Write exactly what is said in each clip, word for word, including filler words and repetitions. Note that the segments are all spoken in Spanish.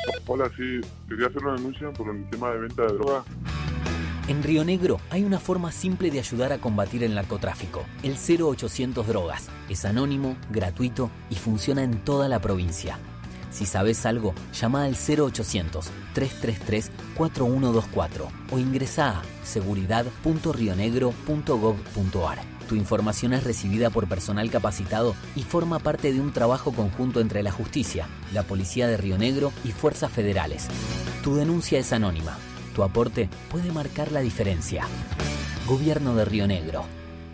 Hola, sí, quería hacer una denuncia por el tema de venta de droga. En Río Negro hay una forma simple de ayudar a combatir el narcotráfico, el cero ochocientos Drogas. Es anónimo, gratuito y funciona en toda la provincia. Si sabes algo, llama al cero ochocientos, trescientos treinta y tres, cuarenta y uno veinticuatro o ingresá a seguridad punto rionegro punto gov punto ar. Tu información es recibida por personal capacitado y forma parte de un trabajo conjunto entre la justicia, la Policía de Río Negro y fuerzas federales. Tu denuncia es anónima. Tu aporte puede marcar la diferencia. Gobierno de Río Negro.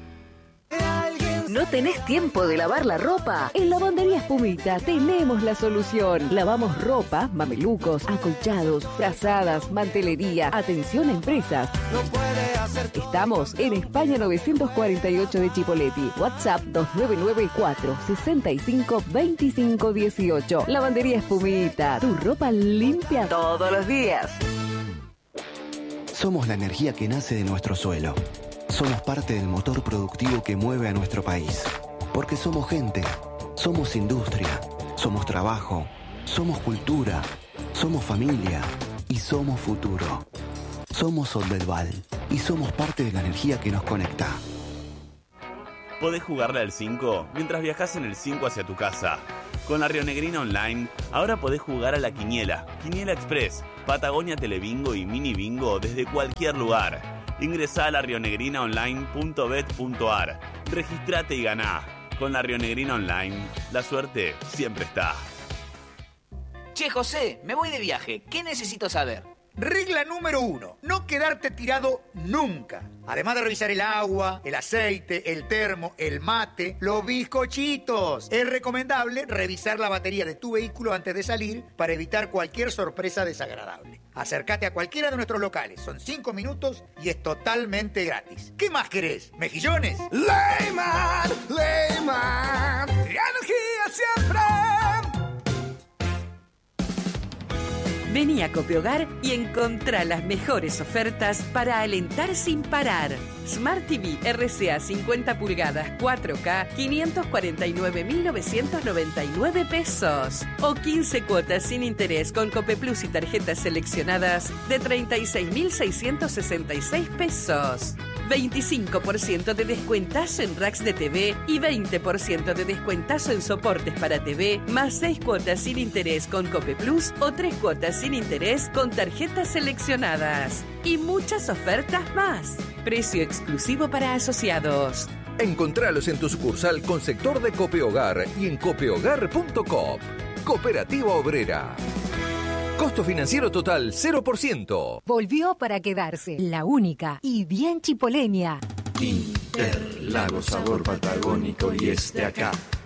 ¿No tenés tiempo de lavar la ropa? En Lavandería Espumita tenemos la solución. Lavamos ropa, mamelucos, acolchados, frazadas, mantelería. Atención a empresas. No puede hacer. Estamos en España novecientos cuarenta y ocho de Chipoleti. WhatsApp dos nueve nueve cuatro, sesenta y cinco, veinticinco dieciocho. Lavandería Espumita. Tu ropa limpia todos los días. Somos la energía que nace de nuestro suelo. Somos parte del motor productivo que mueve a nuestro país. Porque somos gente, somos industria, somos trabajo, somos cultura, somos familia y somos futuro. Somos Soldelval y somos parte de la energía que nos conecta. Podés jugarle al cinco mientras viajás en el cinco hacia tu casa. Con la Rionegrina Online, ahora podés jugar a la Quiniela, Quiniela Express, Patagonia Telebingo y Mini Bingo desde cualquier lugar. Ingresá a la rionegrina online punto bet punto ar. Registrate y ganá. Con la Rionegrina Online, la suerte siempre está. Che, José, me voy de viaje. ¿Qué necesito saber? Regla número uno, no quedarte tirado nunca. Además de revisar el agua, el aceite, el termo, el mate, los bizcochitos. Es recomendable revisar la batería de tu vehículo antes de salir para evitar cualquier sorpresa desagradable. Acércate a cualquiera de nuestros locales, son cinco minutos y es totalmente gratis. ¿Qué más querés? ¿Mejillones? Leyman, Leyman, energía siempre. Vení a Copehogar y encontrá las mejores ofertas para alentar sin parar. Smart T V R C A cincuenta pulgadas cuatro K, quinientos cuarenta y nueve mil novecientos noventa y nueve pesos. O quince cuotas sin interés con Cope Plus y tarjetas seleccionadas de treinta y seis mil seiscientos sesenta y seis pesos. veinticinco por ciento de descuentazo en racks de T V y veinte por ciento de descuentazo en soportes para T V, más seis cuotas sin interés con Cope Plus o tres cuotas sin interés con tarjetas seleccionadas. Y muchas ofertas más. Precio exclusivo para asociados. Encontralos en tu sucursal con sector de Copehogar y en copehogar punto com. Cooperativa Obrera. Costo financiero total cero por ciento. Volvió para quedarse, la única y bien chipoleña. Inter, lago sabor patagónico y este acá.